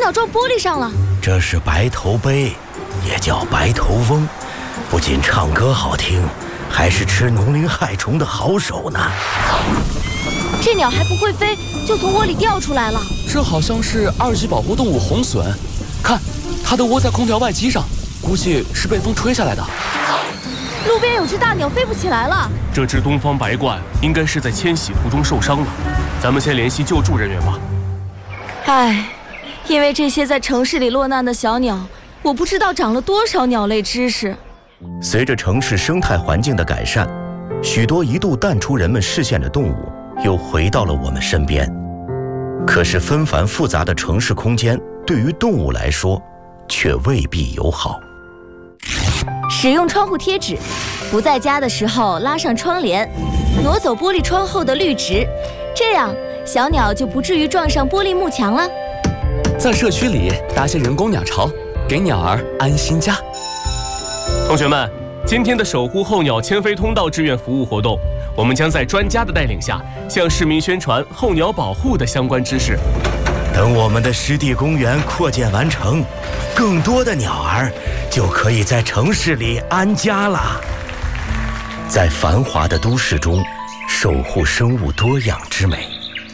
鸟撞玻璃上了。 这是白头鹎，也叫白头翁，不仅唱歌好听，还是吃农林害虫的好手呢。 这鸟还不会飞，就从窝里掉出来了。 这好像是2级保护动物红隼，看，它都窝在空调外机上，估计是被风吹下来的。 路边有只大鸟飞不起来了。 这只东方白鹳应该是在迁徙途中受伤了，咱们先联系救助人员吧。 唉，因为这些在城市里落难的小鸟，我不知道长了多少鸟类知识。 随着城市生态环境的改善，许多一度淡出人们视线的动物又回到了我们身边。可是纷繁复杂的城市空间对于动物来说却未必友好。 使用窗户贴纸，不在家的时候拉上窗帘，挪走玻璃窗后的绿植，这样小鸟就不至于撞上玻璃幕墙了。 在社区里搭些人工鸟巢，给鸟儿安心家。 同学们，今天的守护候鸟迁飞通道志愿服务活动，我们将在专家的带领下，向市民宣传候鸟保护的相关知识。 等我们的湿地公园扩建完成，更多的鸟儿就可以在城市里安家了。在繁华的都市中，守护生物多样之美。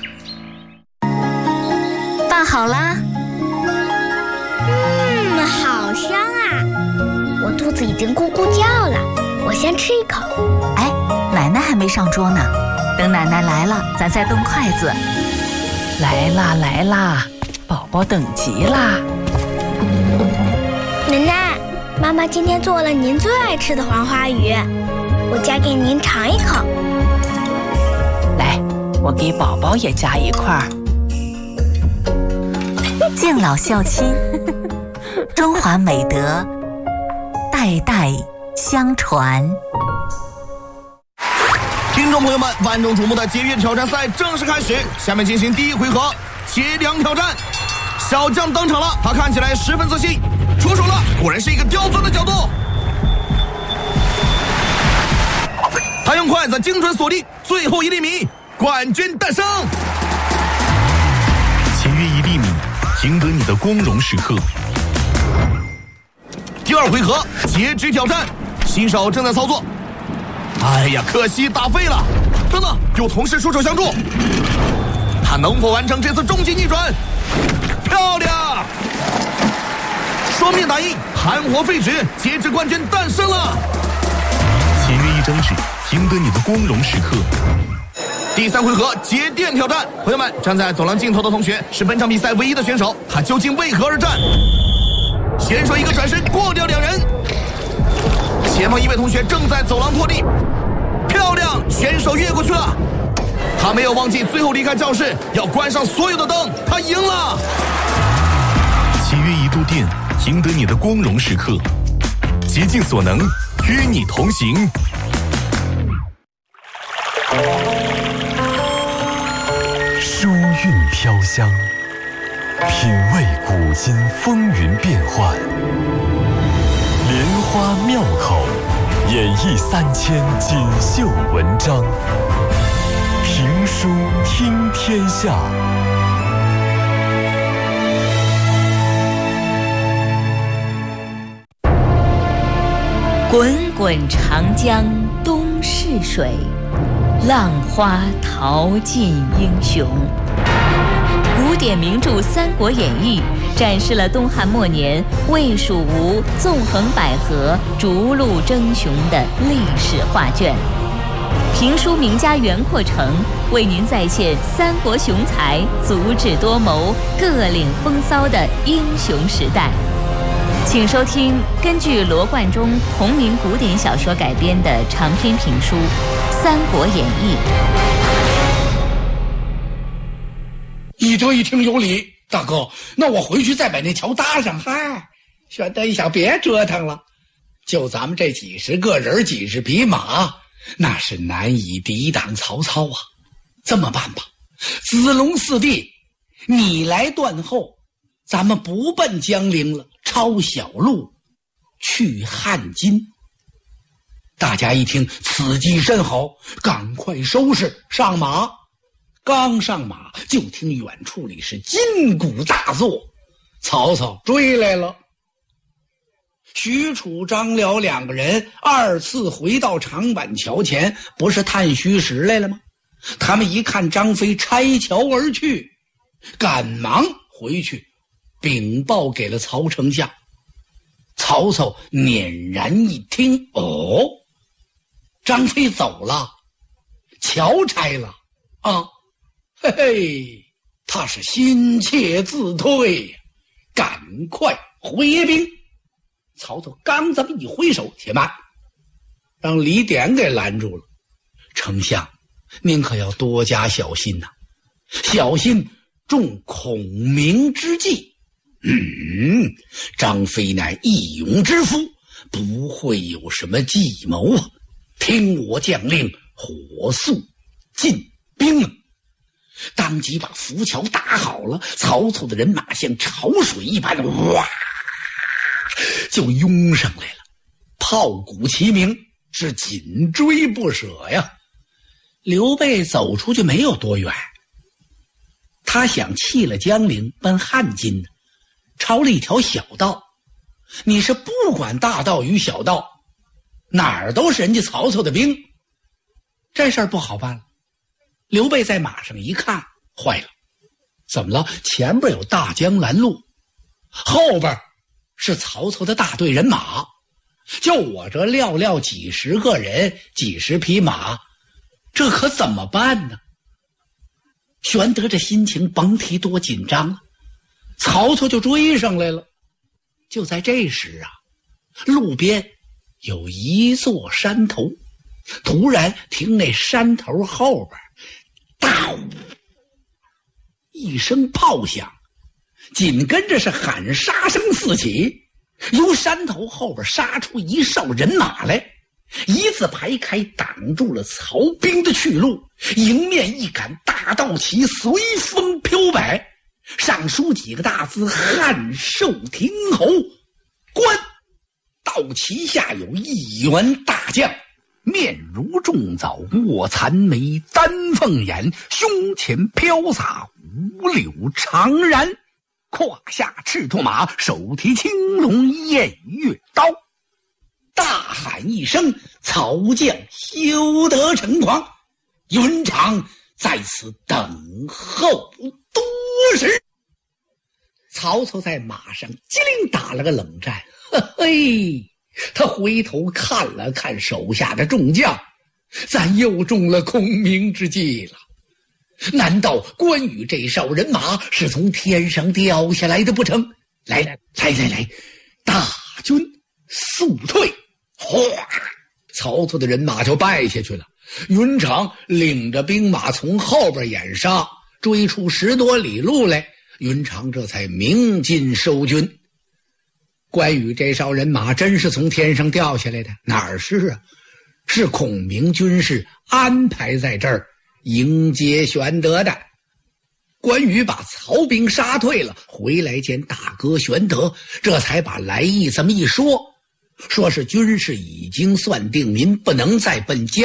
饭好啦。 好香啊！我肚子已经咕咕叫了，我先吃一口。 哎，奶奶还没上桌呢，等奶奶来了，咱再动筷子。 来啦来啦，宝宝等急啦！ 奶奶，妈妈今天做了您最爱吃的黄花鱼，我夹给您尝一口。 来，我给宝宝也夹一块。 敬老孝亲，中华美德代代相传。 听众朋友们，万众瞩目的节约挑战赛正式开始，下面进行第一回合切梁挑战。小将登场了，他看起来十分自信，出手了，果然是一个刁钻的角度。他用筷子精准锁定最后1厘米，冠军诞生。 签约1厘米，赢得你的光荣时刻。 第二回合截肢挑战，新手正在操作。哎呀，可惜打废了！等等，有同事出手相助，他能否完成这次终极逆转？漂亮！双面打印，盘活废纸，截肢冠军诞生了。 签约1张纸，赢得你的光荣时刻。 第3回合节电挑战，朋友们，站在走廊尽头的同学是本场比赛唯一的选手，他究竟为何而战？选手一个转身过掉2人，前方一位同学正在走廊拖地，漂亮，选手越过去了，他没有忘记最后离开教室要关上所有的灯，他赢了。 签约1度电，赢得你的光荣时刻。竭尽所能，与你同行。 书韵飘香，品味古今风云变幻，莲花妙口，演绎3000锦绣文章。评书听天下。 滚滚长江东逝水，浪花淘尽英雄。古典名著《三国演义》展示了东汉末年魏、蜀、吴纵横捭阖、逐鹿争雄的历史画卷。评书名家袁阔成为您再现三国雄才足智多谋、各领风骚的英雄时代。请收听根据罗贯中同名古典小说改编的长篇评书《三国演义》。 你这一听有理，大哥，那我回去再把那桥搭上。嗨，先等一下，别折腾了。就咱们这几十个人，几十匹马，那是难以抵挡曹操啊。这么办吧，子龙4弟，你来断后，咱们不奔江陵了，抄小路去汉津。大家一听此计甚好，赶快收拾上马。刚上马，就听远处里是金鼓大作， 曹操追来了。许褚、张辽两个人2次回到长板桥前，不是探虚实来了吗？他们一看张飞拆桥而去，赶忙回去禀报给了曹丞相。曹操捻然一听，哦，张飞走了，桥拆了啊，嘿嘿，他是心切自退，赶快回兵。曹操刚这么一挥手，且慢，让李典给拦住了。丞相，您可要多加小心呐，小心中孔明之计。张飞乃义勇之夫，不会有什么计谋啊！听我将令，火速进兵啊！当即把浮桥搭好了，曹操的人马像潮水一般，哇，就涌上来了，炮鼓齐鸣，是紧追不舍呀。刘备走出去没有多远，他想弃了江陵奔汉津呢，抄了一条小道。你是不管大道与小道，哪儿都是人家曹操的兵，这事儿不好办了。刘备在马上一看，坏了，怎么了？前边有大江拦路，后边是曹操的大队人马，就我这寥寥几十个人，几十匹马，这可怎么办呢？玄德这心情甭提多紧张了。曹操就追上来了。就在这时啊，路边有一座山头，突然听那山头后边当一声炮响，紧跟着是喊杀声四起，由山头后边杀出一哨人马来，一字排开，挡住了曹兵的去路。迎面一杆大道旗随风飘摆，上书几个大字：汉寿亭侯。观道旗下有一员大将，面如重枣，卧蚕眉，丹凤眼，胸前飘洒五柳长髯，胯下赤兔马，手提青龙偃月刀。大喊一声，曹将休得逞狂，云长在此等候多时。曹操在马上机灵打了个冷战，嘿，他回头看了看手下的众将，咱又中了孔明之计了。难道关羽这哨人马是从天上掉下来的不成？来，大军速退！哗，曹操的人马就败下去了。云长领着兵马从后边掩杀，追出10多里路来。云长这才鸣金收军。关羽这哨人马真是从天上掉下来的？哪儿是啊？是孔明军士安排在这儿迎接玄德的。关羽把曹兵杀退了，回来见大哥玄德，这才把来意这么一说，说是军士已经算定，您不能再奔江